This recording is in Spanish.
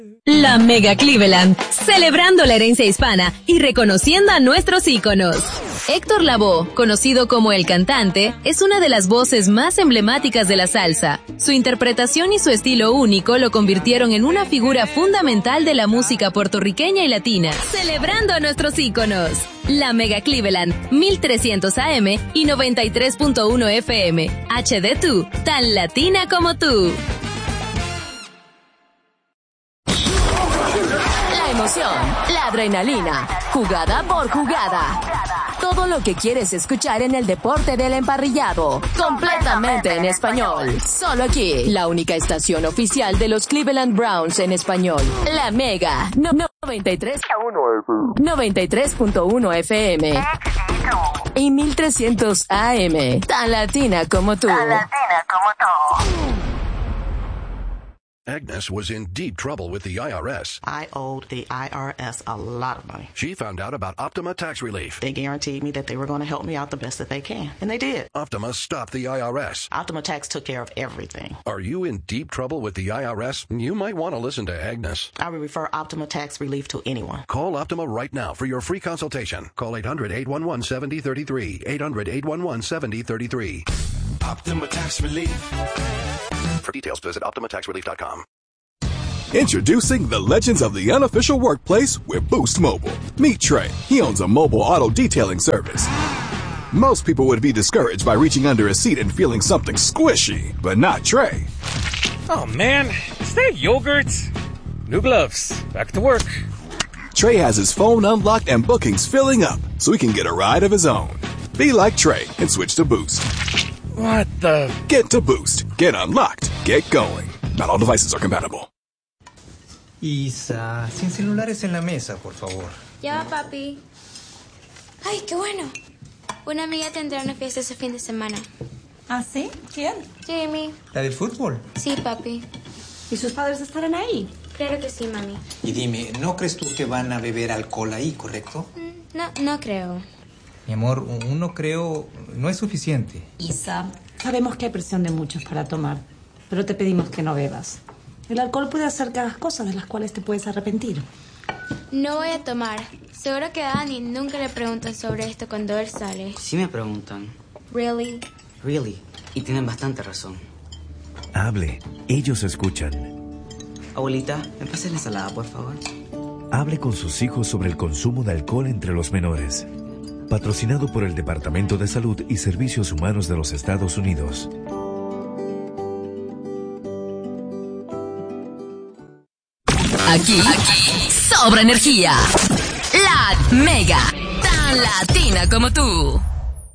La Mega Cleveland, celebrando la herencia hispana y reconociendo a nuestros íconos. Héctor Lavoe, conocido como El Cantante, es una de las voces más emblemáticas de la salsa. Su interpretación y su estilo único lo convirtieron en una figura fundamental de la música puertorriqueña y latina. Celebrando a nuestros íconos. La Mega Cleveland, 1300 AM y 93.1 FM. HD2, tan latina como tú. Emoción, la adrenalina, jugada por jugada. Todo lo que quieres escuchar en el deporte del emparrillado, completamente en español. Solo aquí, la única estación oficial de los Cleveland Browns en español. La Mega, 93.1 FM y 1300 AM, tan latina como tú. Agnes was in deep trouble with the IRS. I owed the IRS a lot of money. She found out about Optima Tax Relief. They guaranteed me that they were going to help me out the best that they can. And they did. Optima stopped the IRS. Optima Tax took care of everything. Are you in deep trouble with the IRS? You might want to listen to Agnes. I would refer Optima Tax Relief to anyone. Call Optima right now for your free consultation. Call 800-811-7033. 800-811-7033. Optima Tax Relief. For details, visit OptimaTaxRelief.com. Introducing the legends of the unofficial workplace with Boost Mobile. Meet Trey. He owns a mobile auto detailing service. Most people would be discouraged by reaching under a seat and feeling something squishy, but not Trey. Oh man, is that yogurt? New gloves. Back to work. Trey has his phone unlocked and bookings filling up, so he can get a ride of his own. Be like Trey and switch to Boost. What the? Get to Boost. Get unlocked. Get going. Not all devices are compatible. Isa, sin celulares en la mesa, por favor. Ya va, papi. Ay, qué bueno. Una amiga tendrá una fiesta ese fin de semana. ¿Ah, sí? ¿Quién? Jamie. ¿La del fútbol? Sí, papi. ¿Y sus padres estarán ahí? Claro que sí, mami. Y dime, ¿no crees tú que van a beber alcohol ahí, correcto? No creo. Mi amor, un no creo no es suficiente. Isa, sabemos que hay presión de muchos para tomar, pero te pedimos que no bebas. El alcohol puede hacer que hagas cosas de las cuales te puedes arrepentir. No voy a tomar. Seguro que a Dani nunca le preguntan sobre esto cuando él sale. Sí me preguntan. Really? Really. Y tienen bastante razón. Hable. Ellos escuchan. Abuelita, ¿me pasas la ensalada, por favor? Hable con sus hijos sobre el consumo de alcohol entre los menores. Patrocinado por el Departamento de Salud y Servicios Humanos de los Estados Unidos. Aquí sobra energía. La Mega, tan latina como tú.